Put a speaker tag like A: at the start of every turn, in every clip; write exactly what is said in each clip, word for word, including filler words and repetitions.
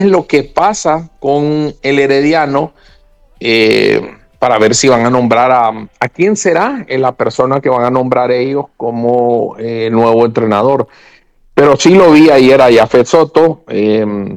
A: lo que pasa con el Herediano, eh, para ver si van a nombrar a, a quién será la persona que van a nombrar ellos como eh, nuevo entrenador. Pero sí lo vi ayer a Yafet Soto eh, en,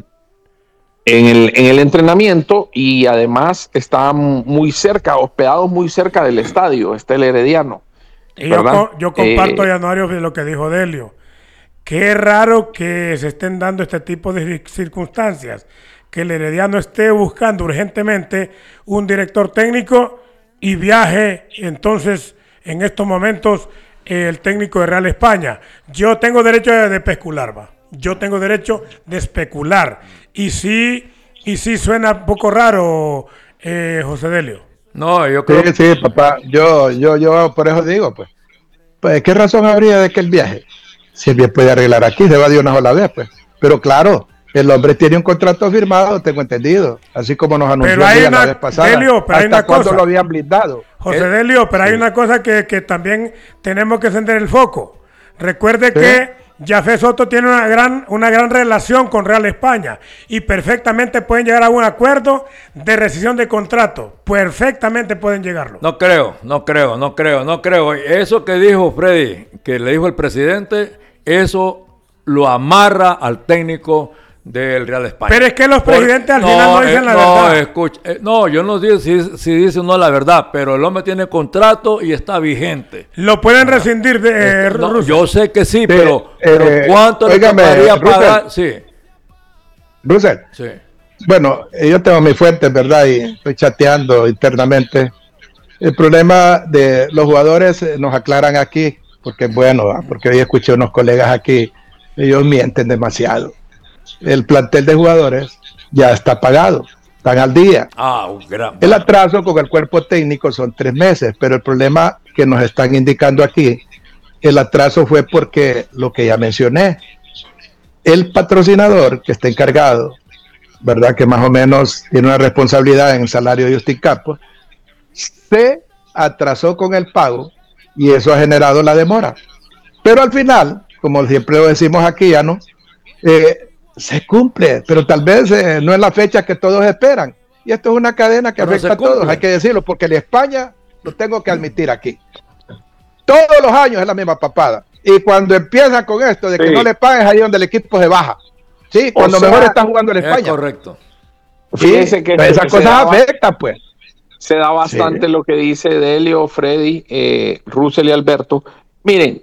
A: el, en el entrenamiento, y además está muy cerca, hospedados muy cerca del estadio, está el Herediano.
B: Y yo, yo comparto, eh, Januario, lo que dijo Delio. Qué raro que se estén dando este tipo de circunstancias, que el Herediano esté buscando urgentemente un director técnico y viaje entonces en estos momentos el técnico de Real España. Yo tengo derecho de, de especular, va. Yo tengo derecho de especular. Y sí, y sí suena un poco raro, eh, José Delio.
C: No, yo creo
D: sí, sí, papá. Yo, yo, yo por eso digo, pues. Pues, ¿qué razón habría de que el viaje? Si el bien puede arreglar aquí, se va de una sola vez, pues. Pero claro, el hombre tiene un contrato firmado, tengo entendido, así como nos anunció
B: una,
D: la vez pasada.
B: Delio, pero
D: hasta
B: hay una
D: cuando
B: cosa,
D: lo habían blindado.
B: José
D: ¿Eh?
B: Delio, pero
D: sí.
B: hay una cosa que, que también tenemos que encender el foco. Recuerde ¿Sí? que Yafet Soto tiene una gran, una gran relación con Real España y perfectamente pueden llegar a un acuerdo de rescisión de contrato. Perfectamente pueden llegarlo.
C: No creo, no creo, no creo, no creo. Eso que dijo Freddy, que le dijo el presidente, eso lo amarra al técnico del Real España.
B: Pero es que los presidentes Por, al final no, no dicen eh, la
C: no,
B: verdad.
C: Escucha, eh, no, yo no digo si, si dice o no la verdad, pero el hombre tiene contrato y está vigente.
B: Lo pueden rescindir de eh,
C: este, no, yo sé que sí, sí pero,
D: eh,
C: pero ¿cuánto le tocaría pagar? Sí.
D: Russell.
C: Sí.
D: Bueno, yo tengo mis fuentes, ¿verdad? Y estoy chateando internamente. El problema de los jugadores nos aclaran aquí, porque es bueno, ¿verdad? Porque hoy escuché a unos colegas aquí, ellos mienten demasiado. El plantel de jugadores ya está pagado, están al día.
C: Ah, un gran
D: el atraso con el cuerpo técnico son tres meses, pero el problema que nos están indicando aquí, el atraso fue porque lo que ya mencioné, el patrocinador que está encargado, ¿verdad? Que más o menos tiene una responsabilidad en el salario de Justin Campos, se atrasó con el pago y eso ha generado la demora. Pero al final, como siempre lo decimos aquí, ya no, eh, se cumple, pero tal vez eh, no es la fecha que todos esperan. Y esto es una cadena que pero afecta a todos, hay que decirlo, porque en España, lo tengo que admitir aquí, todos los años es la misma papada. Y cuando empiezan con esto de que sí. no le pagues, ahí donde el equipo se baja. Sí, cuando o sea, mejor está jugando en España.
C: Es correcto.
A: Fíjense que
D: pues esas cosas daba, afectan, pues.
A: Se da bastante sí. lo que dice Delio, Freddy, eh, Russell y Alberto. Miren,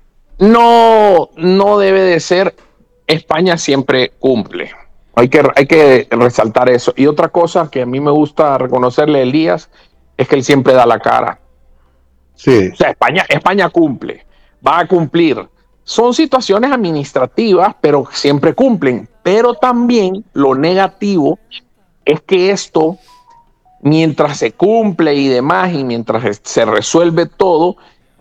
A: no, no debe de ser. España siempre cumple. Hay que, hay que resaltar eso. Y otra cosa que a mí me gusta reconocerle a Elías es que él siempre da la cara.
D: Sí.
A: O sea, España, España cumple, va a cumplir. Son situaciones administrativas, pero siempre cumplen. Pero también lo negativo es que esto, mientras se cumple y demás, y mientras se resuelve todo,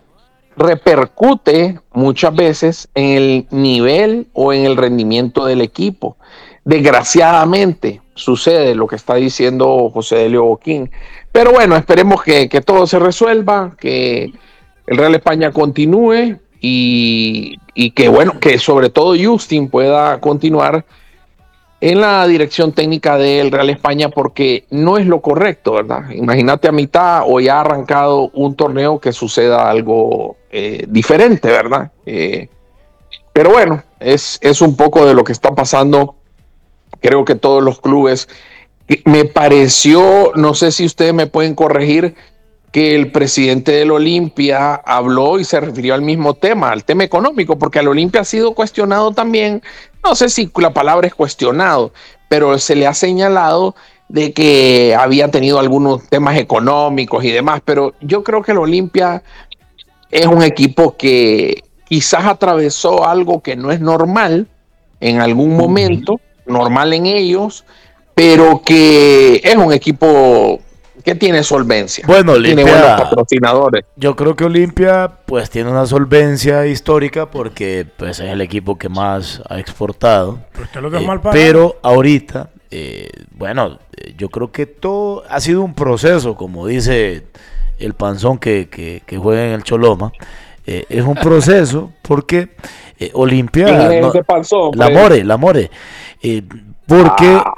A: repercute muchas veces en el nivel o en el rendimiento del equipo. Desgraciadamente sucede lo que está diciendo José Delio Boquín. Pero bueno, esperemos que, que todo se resuelva, que el Real España continúe y, y que bueno, que sobre todo Justin pueda continuar en la dirección técnica del Real España, porque no es lo correcto, ¿verdad? Imagínate a mitad o ya ha arrancado un torneo que suceda algo eh, diferente, ¿verdad? Eh, pero bueno, es, es un poco de lo que está pasando. Creo que todos los clubes, me pareció, no sé si ustedes me pueden corregir, que el presidente del Olimpia habló y se refirió al mismo tema, al tema económico, porque el Olimpia ha sido cuestionado también. No sé si la palabra es cuestionado, pero se le ha señalado de que había tenido algunos temas económicos y demás, pero yo creo que el Olimpia es un equipo que quizás atravesó algo que no es normal en algún momento, normal en ellos, pero que es un equipo que tiene solvencia.
E: Bueno, Olimpia,
A: tiene buenos patrocinadores.
E: Yo creo que Olimpia pues tiene una solvencia histórica porque pues es el equipo que más ha exportado.
B: Pero, eh, mal
E: pero ahorita, eh, bueno, yo creo que todo ha sido un proceso, como dice el panzón que, que, que juega en el Choloma. Eh, es un proceso porque eh, Olimpia, no,
A: panzón,
E: la More, la More, eh, porque